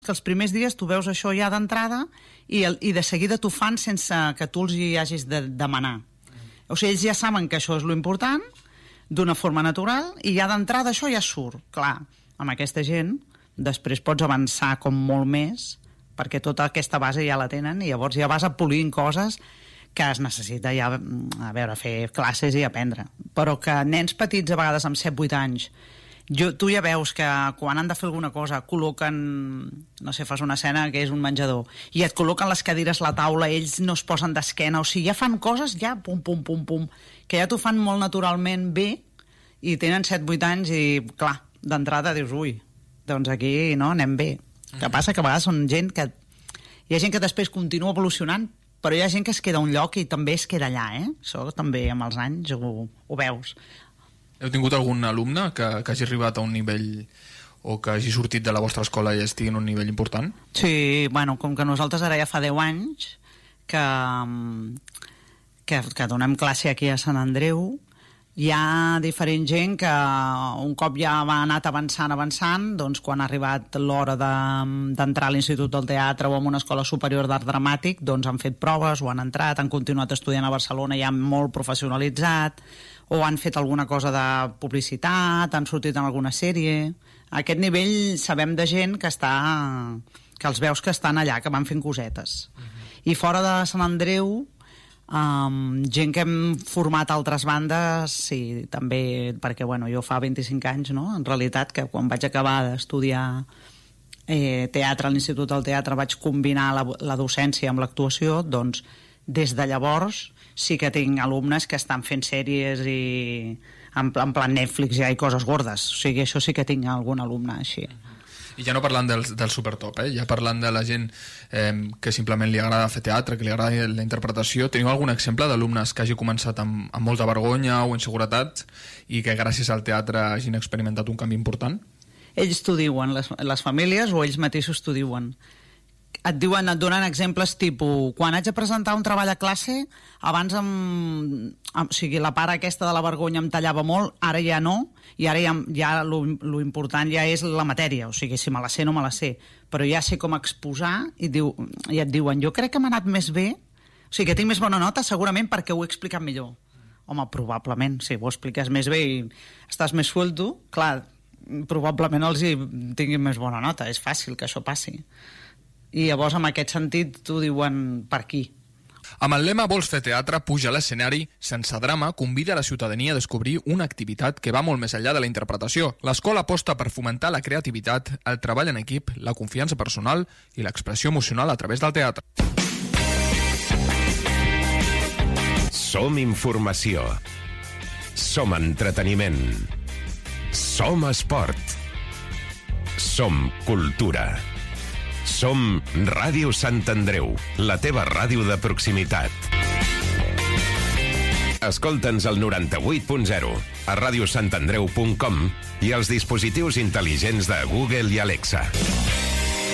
que els primers dies tu veus això ja d'entrada i de seguida t'ho fan sense que tu els hi hagis de demanar. O sigui, ells ja saben que això és lo important, d'una forma natural, i ja d'entrada això ja surt. Clar, amb aquesta gent després pots avançar com molt més, perquè tota aquesta base ja la tenen, i llavors ja vas polint coses que es necessita ja, a veure, fer classes i aprendre. Però que nens petits, a vegades amb 7-8 anys, tu ja veus que quan han de fer alguna cosa col·loquen, no sé, fas una escena que és un menjador i et col·loquen les cadires a la taula, ells no es posen d'esquena, o sigui, ja fan coses ja pum, pum, pum, pum, que ja t'ho fan molt naturalment bé i tenen 7-8 anys i, clar, d'entrada dius, ui, doncs aquí no, anem bé. El que passa que a vegades són gent que... Hi ha gent que després continua evolucionant, però hi ha gent que es queda a un lloc i també es queda allà, Això també amb els anys ho veus. Heu tingut algun alumne que hagi arribat a un nivell o que hagi sortit de la vostra escola i estigui en un nivell important? Sí, bueno, com que nosaltres ara ja fa 10 anys que donem classe aquí a Sant Andreu, hi ha diferent gent que un cop ja ha anat avançant, doncs quan ha arribat l'hora d'entrar a l'Institut del Teatre o en una escola superior d'art dramàtic, doncs han fet proves o han entrat, han continuat estudiant a Barcelona ja molt professionalitzat, o han fet alguna cosa de publicitat, han sortit en alguna sèrie. A aquest nivell sabem de gent que els veus que estan allà, que van fent cosetes. I fora de Sant Andreu, gent que hem format altres bandes, sí, també, perquè bueno, jo fa 25 anys, no? En realitat, que quan vaig acabar d'estudiar teatre a l'Institut del Teatre vaig combinar la docència amb l'actuació, doncs des de llavors sí que tinc alumnes que estan fent sèries i en plan Netflix ja i coses gordes, o sigui, això sí que tinc algun alumne així. I ja no parlant del supertop, ja parlant de la gent que simplement li agrada fer teatre, que li agrada la interpretació, teniu algun exemple d'alumnes que hagi començat amb molta vergonya o inseguretat i que gràcies al teatre hagin experimentat un canvi important? Ells t'ho diuen, les famílies, o ells mateixos t'ho diuen. Et donen exemples tipus, quan haig de presentar un treball a classe, abans o sigui, la part aquesta de la vergonya em tallava molt, ara ja no, i ara ja lo important ja és la matèria, o sigui, si me la sé no me la sé, però ja sé com exposar i et diuen, jo crec que m'ha anat més bé, o sigui, que tinc més bona nota segurament perquè ho he explicat millor. Home, probablement, si ho expliques més bé i estàs més suelto, clar, probablement els hi tinguin més bona nota, és fàcil que això passi. I llavors, en aquest sentit, t'ho diuen per aquí. Amb el lema Vols fer teatre, puja a l'escenari, Sense drama convida a la ciutadania a descobrir una activitat que va molt més enllà de la interpretació. L'escola aposta per fomentar la creativitat, el treball en equip, la confiança personal i l'expressió emocional a través del teatre. Som informació. Som entreteniment. Som esport. Som cultura. Som Ràdio Sant Andreu, la teva ràdio de proximitat. Escolta'ns al 98.0, a radiosantandreu.com i als dispositius intel·ligents de Google i Alexa.